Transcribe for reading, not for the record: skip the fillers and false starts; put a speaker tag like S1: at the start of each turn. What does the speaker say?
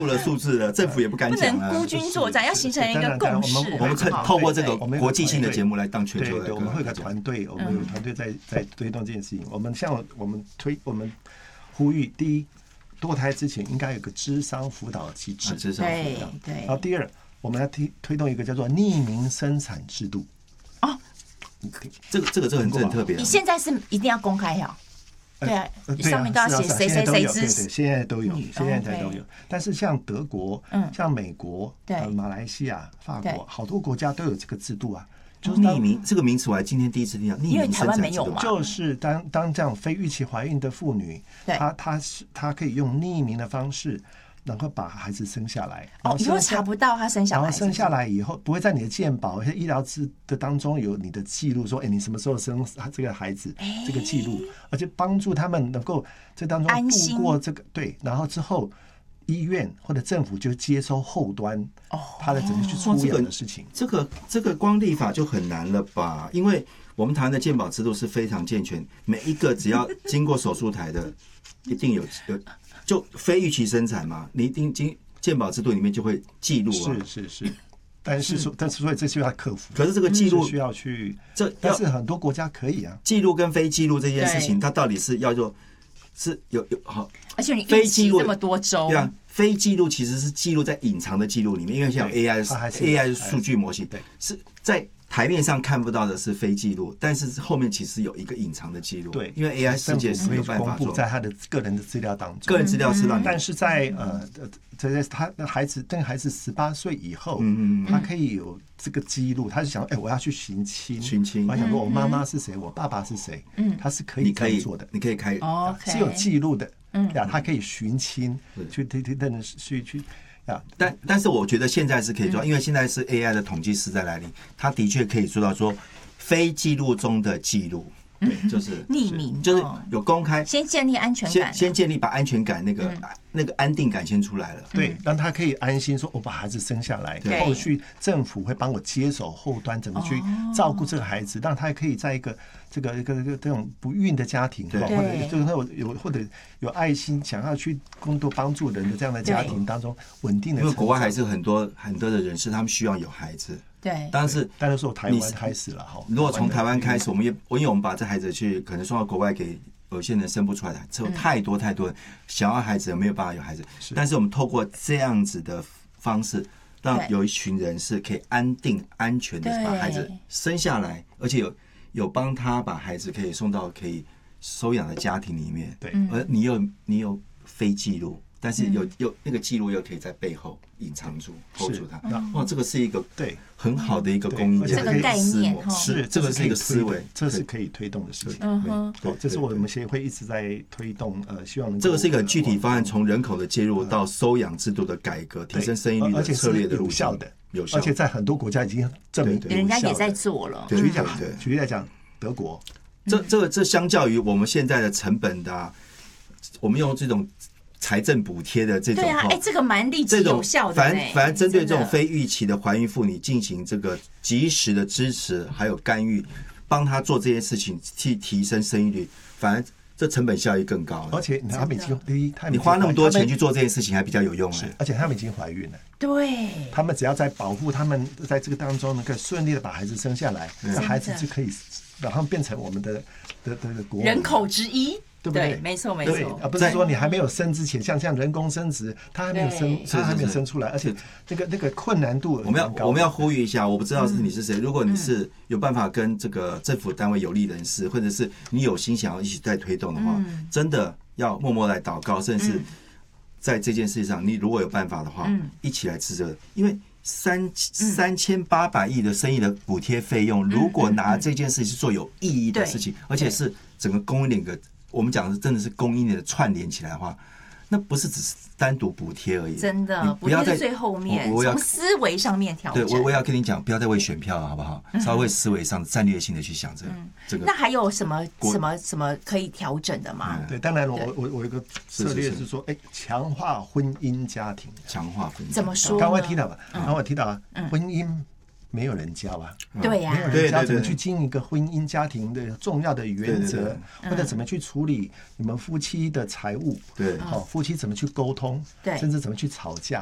S1: 了数字了，政府也不敢讲了，
S2: 不能孤军作战，要形成一个共识。
S1: 我们透过这个国际性的节目来当全球的，
S3: 对，我们会有个团队，我们有团队在推动这件事情。我们呼吁，第一，堕胎之前应该有个諮商辅导的机制，
S2: 对。
S3: 然后第二，我们要推动一个叫做匿名生产制度。
S2: 哦，
S1: 这个很特别。
S2: 你现在是一定要公开哈？对啊，上面都要写谁谁谁支持，
S3: 现在都有，现在都有。但是像德国、像美国、马来西亚、法国，好多国家都有这个制度啊。
S1: 就是匿名这个名词，我还今天第一次听到。
S2: 因为台湾没有嘛，
S3: 就是当这样非预期怀孕的妇女，她可以用匿名的方式，能够把孩子生下来。
S2: 以后查不到她生下来，
S3: 然后生下来以后，不会在你的健保、医疗资的当中有你的记录，说，你什么时候生这个孩子，这个记录，而且帮助他们能够这当中度过这个对，然后之后。医院或者政府就接收后端，他的怎么去处理的事情。
S1: 这个光立法就很难了吧？因为我们台湾的健保制度是非常健全，每一个只要经过手术台的，一定有就非预期生产嘛，你一定健保制度里面就会记录啊。
S3: 是。但是所以这需要克服。
S1: 可是这个记录
S3: 需要去，但是很多国家可以啊。
S1: 记录跟非记录这件事情，它到底是要做？是有好，
S2: 而且你非记录这么多周，
S1: 对啊，非记录其实是记录在隐藏的记录里面，因为像 AI 数据模型，是在台面上看不到的是非记录，但是后面其实有一个隐藏的记录，对，因为 AI 世界是有办法
S3: 公布在他的个人的资料当中，
S1: 个人资料是让，
S3: 但是在他的孩子18岁以后，他可以有这个记录，他是想，我要去寻亲，我想说我妈妈是谁，我爸爸是谁，他是可以这样做的，
S1: 你可以开，
S3: 是有记录的，他可以寻亲，去。
S1: 但是我觉得现在是可以做，因为现在是 AI 的统计时代来临，它的确可以做到说非记录中的记录，对，就是
S2: 匿名，
S1: 就是有公开，
S2: 先建立安全感，
S1: 先建立把安全感那个安定感先出来了，
S3: 对，让他可以安心说，我把孩子生下来，后续政府会帮我接手后端，怎么去照顾这个孩子，让他可以在一个这种不孕的家庭，或者就是或者有爱心想要去更多帮助人的这样的家庭当中稳定的，
S1: 因为国外还是很多的人士，他们需要有孩子。
S2: 对，
S3: 但是从台湾开始了哈。
S1: 如果从台湾开始，因为我们把这孩子可能送到国外，给有些人生不出来的，有太多想要孩子没有办法有孩子，但是我们透过这样子的方式，让有一群人是可以安定、安全的把孩子生下来，而且有帮他把孩子可以送到可以收养的家庭里面。对，而你有非记录。但是有那个记录又可以在背后隐藏住 hold 住它，哇，这个是一个很好的一个公益
S2: 这个概念，
S1: 是这个是一个思维，
S3: 这是可以推动的事情。对，这是我们协会一直在推动，希望能够
S1: 这个是一个具体方案，从人口的介入到收养制度的改革，提升生育率的策略的路线，
S3: 有效，而且在很多国家已经证明
S2: 人家也在做了。
S3: 举例来讲，德国，
S1: 这相较于我们现在的成本的，我们用这种财政补贴的这种，
S2: 对啊，这个蛮立即有效的。
S1: 反而针对这种非预期的怀孕妇女进行这个及时的支持，还有干预，帮她做这些事情，去提升生育率，反而这成本效益更高。
S3: 而且他们已经
S1: 你花那么多钱去做这件事情，还比较有用。
S3: 而且他们已经怀孕了，
S2: 对，
S3: 他们只要在保护他们在这个当中能够顺利的把孩子生下来，那孩子就可以让他们变成我们的国
S2: 人口之一。
S3: 对不对？
S2: 没错。
S3: 而不是说你还没有生之前，像人工生殖，他还没有生出来，而且那个困难度
S1: 我们要呼吁一下，我不知道你是谁，如果你是有办法跟这个政府单位有利人士，或者是你有心想要一起在推动的话，真的要默默来祷告，甚至在这件事情上，你如果有办法的话，一起来支持，因为3800亿的生育的补贴费用，如果拿这件事情做有意义的事情，而且是整个供应链我们讲的真的是供应链的串联起来的话，那不是只是单独补贴而已。
S2: 真的，不要在最后面从思维上面调整。
S1: 对，我要跟你讲，不要再为选票了，好不好？稍微思维上战略性的去想这个。
S2: 那还有什么可以调整的吗？
S3: 对，当然我有一个策略是说，强化婚姻家庭，
S1: 强化婚姻
S2: 怎么说？
S3: 刚才提到吧，婚姻没有人教啊，
S2: 对呀，
S3: 没有人教怎么去经营一个婚姻家庭的重要的原则，或者怎么去处理你们夫妻的财务，
S1: 对，
S3: 好，夫妻怎么去沟通，
S2: 对，
S3: 甚至怎么去吵架，